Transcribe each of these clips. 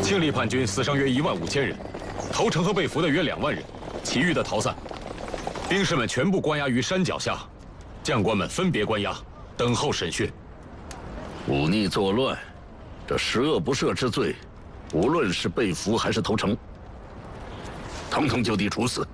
庆历叛军死伤约15000人，投诚和被俘的约2万人，其余的逃散。兵士们全部关押于山脚下，将官们分别关押，等候审讯。 忤逆作乱，这十恶不赦之罪，无论是被俘还是投诚，统统就地处死。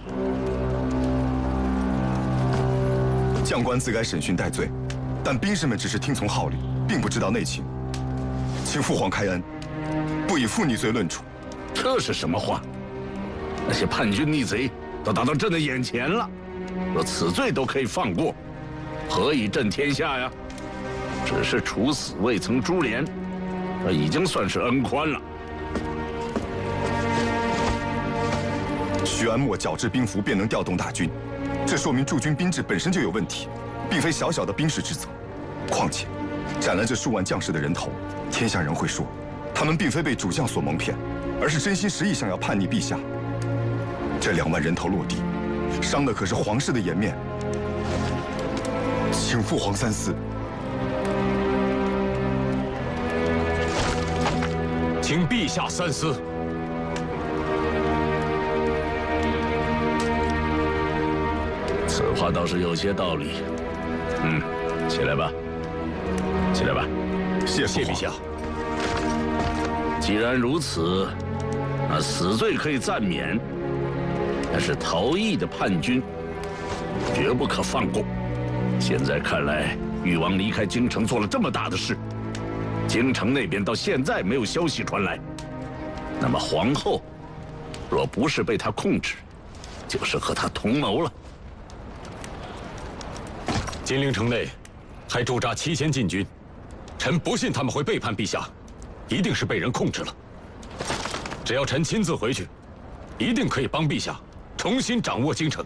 将官自该审讯戴罪，但兵士们只是听从号令，并不知道内情。请父皇开恩，不以负逆罪论处。 这是什么话？那些叛军逆贼都打到朕的眼前了，若此罪都可以放过，何以震天下呀？只是处死未曾株连，这已经算是恩宽了。 徐安默矫治兵符便能调动大军，这说明驻军兵制本身就有问题，并非小小的兵士之责。况且，斩了这数万将士的人头，天下人会说，他们并非被主将所蒙骗，而是真心实意想要叛逆陛下。这2万人头落地，伤的可是皇室的颜面，请父皇三思。 请陛下三思。 此话倒是有些道理。起来吧，起来吧。 谢陛下。 既然如此，那死罪可以暂免，但是逃逸的叛军绝不可放过。现在看来，誉王离开京城做了这么大的事，京城那边到现在没有消息传来，那么皇后若不是被他控制，就是和他同谋了。 金陵城内还驻扎7000禁军，臣不信他们会背叛陛下，一定是被人控制了。只要臣亲自回去，一定可以帮陛下重新掌握京城。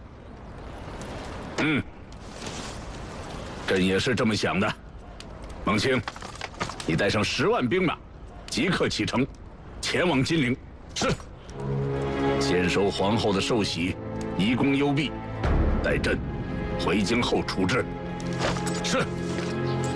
朕也是这么想的。孟卿，你带上10万兵马，即刻启程，前往金陵。 是。 先收皇后的寿喜，以供幽闭，待朕回京后处置。 是。